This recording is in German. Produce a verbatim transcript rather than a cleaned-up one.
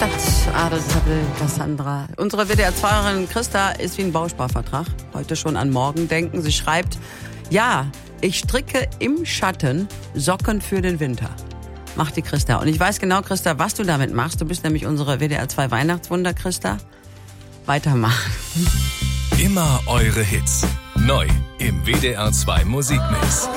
Stadt, Adel, Tappel, Cassandra. Unsere W D R zwei-Erin Christa ist wie ein Bausparvertrag. Heute schon an morgen denken. Sie schreibt, ja, ich stricke im Schatten Socken für den Winter. Macht die Christa. Und ich weiß genau, Christa, was du damit machst. Du bist nämlich unsere W D R zwei Weihnachtswunder, Christa. Weitermachen. Immer eure Hits. Neu im W D R zwei Musikmix.